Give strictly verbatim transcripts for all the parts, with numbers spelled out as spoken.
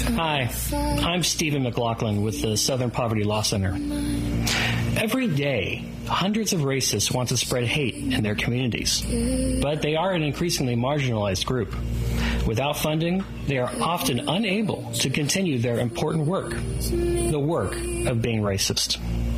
Hi, I'm Stephen McLaughlin with the Southern Poverty Law Center. Every day, hundreds of racists want to spread hate in their communities, but they are an increasingly marginalized group. Without funding, they are often unable to continue their important work, the work of being racist.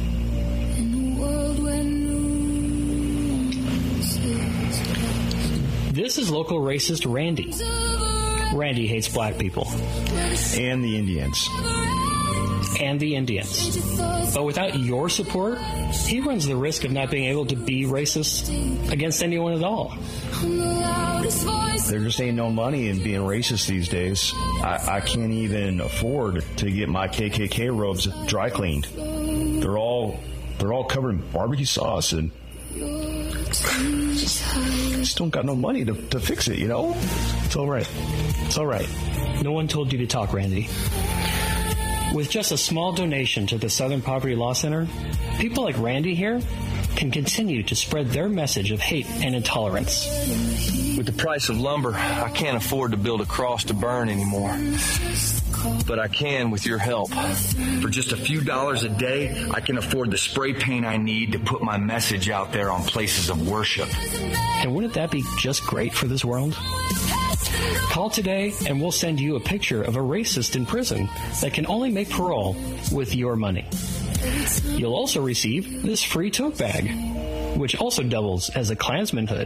This is local racist Randy. Randy hates black people. And the Indians. And the Indians. But without your support, he runs the risk of not being able to be racist against anyone at all. There just ain't no money in being racist these days. I, I can't even afford to get my K K K robes dry cleaned. They're all they're all covered in barbecue sauce and just, just don't got no money to, to fix it, you know? It's all right. It's all right. No one told you to talk, Randy. With just a small donation to the Southern Poverty Law Center, people like Randy here can continue to spread their message of hate and intolerance. With the price of lumber, I can't afford to build a cross to burn anymore. But I can with your help. For just a few dollars a day, I can afford the spray paint I need to put my message out there on places of worship. And wouldn't that be just great for this world? Call today and we'll send you a picture of a racist in prison that can only make parole with your money. You'll also receive this free tote bag, which also doubles as a Klansman hood.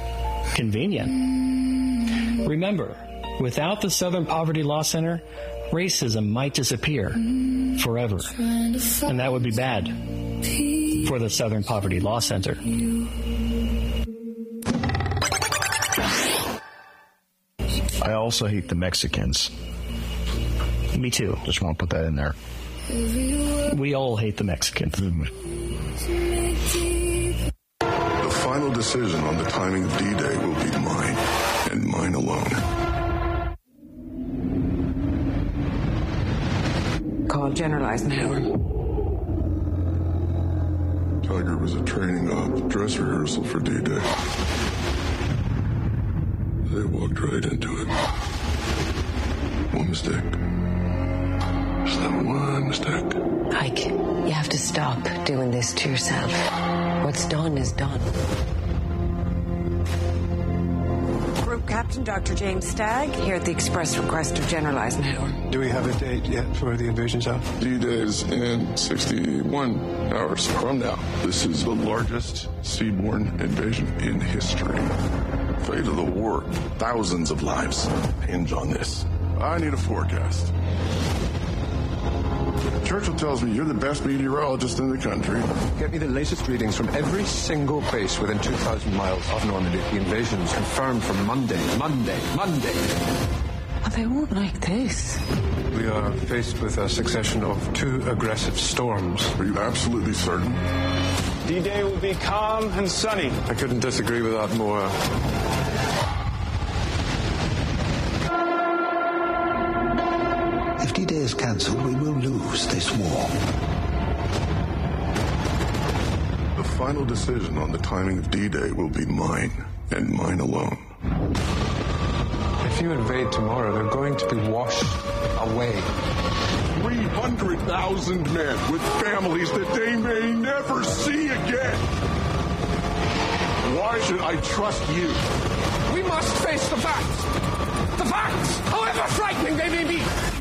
Convenient. Remember, without the Southern Poverty Law Center, racism might disappear forever. And that would be bad for the Southern Poverty Law Center. I also hate the Mexicans. Me too. Just want to put that in there. We all hate the Mexicans. The final decision on the timing of D-Day will be mine, and mine alone. Call General Eisenhower. Tiger was a training op, dress rehearsal for D-Day. They walked right into it. One mistake. Just that one mistake. Ike, you have to stop doing this to yourself. What's done is done. Group Captain Doctor James Stagg, here at the express request of General Eisenhower. Do we have a date yet for the invasion zone? D-Day is in sixty-one hours from now. This is the largest seaborne invasion in history. Fate of the war, thousands of lives hinge on this. I need a forecast. Churchill tells me you're the best meteorologist in the country. Get me the latest readings from every single base within two thousand miles of Normandy. The invasion's confirmed for Monday, Monday, Monday. Well, they won't like this. We are faced with a succession of two aggressive storms. Are you absolutely certain? D-Day will be calm and sunny. I couldn't disagree with that more. If D-Day is cancelled, we will lose this war. The final decision on the timing of D-Day will be mine, and mine alone. If you invade tomorrow, they're going to be washed away. three hundred thousand men with families that they may never see again. Why should I trust you? We must face the facts. The facts, however frightening they may be.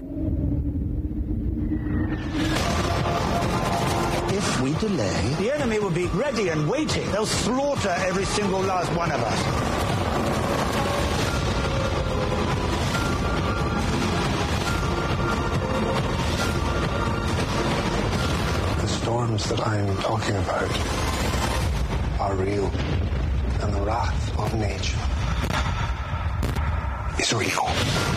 If we delay, the enemy will be ready and waiting. They'll slaughter every single last one of us. The storms that I am talking about are real, and the wrath of nature is real.